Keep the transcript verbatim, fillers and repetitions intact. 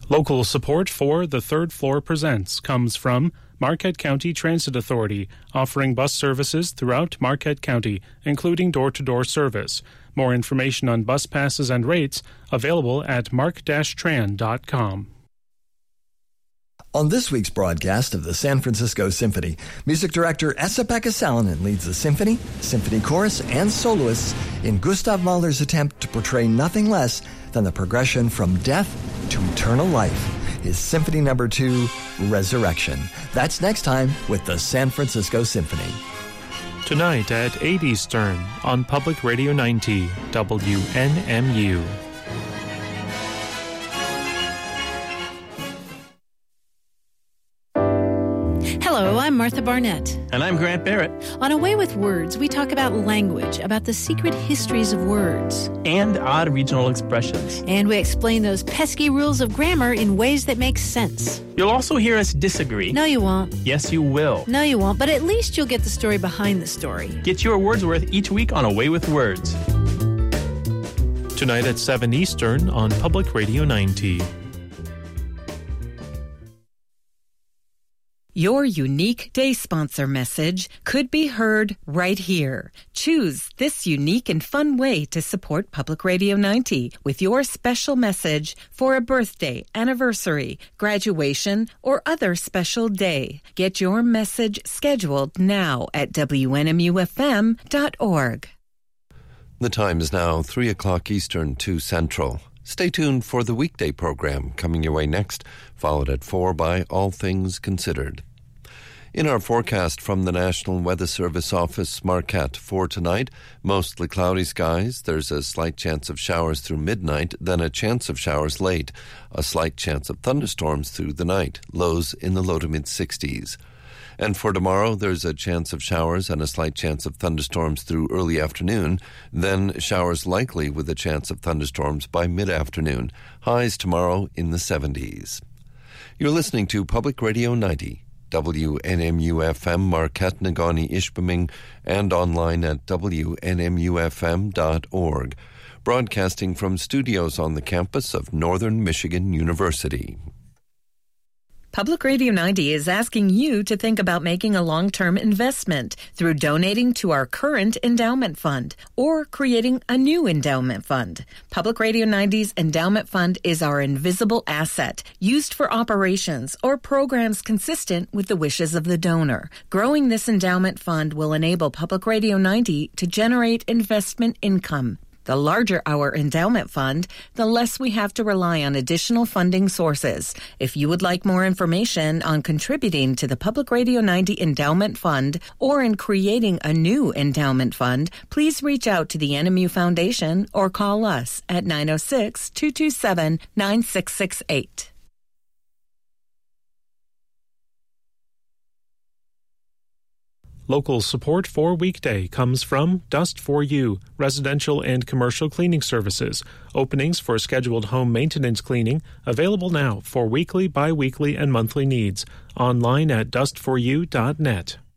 Local support for The Third Floor Presents comes from Marquette County Transit Authority, offering bus services throughout Marquette County, including door-to-door service. More information on bus passes and rates available at mark dash tran dot com. On this week's broadcast of the San Francisco Symphony, music director Esa-Pekka Salonen leads the symphony, symphony chorus, and soloists in Gustav Mahler's attempt to portray nothing less than the progression from death to eternal life. His Symphony Number Two, Resurrection. That's next time with the San Francisco Symphony. Tonight at eight Eastern on Public Radio ninety, W N M U. Hello, I'm Martha Barnett. And I'm Grant Barrett. On A Way with Words, we talk about language, about the secret histories of words. And odd regional expressions. And we explain those pesky rules of grammar in ways that make sense. You'll also hear us disagree. No, you won't. Yes, you will. No, you won't, but at least you'll get the story behind the story. Get your words worth each week on A Way with Words. Tonight at seven Eastern on Public Radio ninety. Your unique day sponsor message could be heard right here. Choose this unique and fun way to support Public Radio ninety with your special message for a birthday, anniversary, graduation, or other special day. Get your message scheduled now at W N M U F M dot org. The time is now three o'clock Eastern, two Central. Stay tuned for the weekday program coming your way next, followed at four by All Things Considered. In our forecast from the National Weather Service Office, Marquette, for tonight, mostly cloudy skies. There's a slight chance of showers through midnight, then a chance of showers late. A slight chance of thunderstorms through the night, lows in the low to mid-sixties. And for tomorrow, there's a chance of showers and a slight chance of thunderstorms through early afternoon, then showers likely with a chance of thunderstorms by mid-afternoon. Highs tomorrow in the seventies. You're listening to Public Radio ninety. W N M U F M, Marquette, Negaunee, Ishpeming, and online at W N M U F M dot org. Broadcasting from studios on the campus of Northern Michigan University. Public Radio ninety is asking you to think about making a long-term investment through donating to our current endowment fund or creating a new endowment fund. Public Radio ninety's endowment fund is our invisible asset used for operations or programs consistent with the wishes of the donor. Growing this endowment fund will enable Public Radio ninety to generate investment income. The larger our endowment fund, the less we have to rely on additional funding sources. If you would like more information on contributing to the Public Radio ninety Endowment Fund or in creating a new endowment fund, please reach out to the N M U Foundation or call us at nine oh six, two two seven, nine six six eight. Local support for weekday comes from Dust for You, residential and commercial cleaning services. Openings for scheduled home maintenance cleaning available now for weekly, bi-weekly, and monthly needs. Online at dust for you dot net.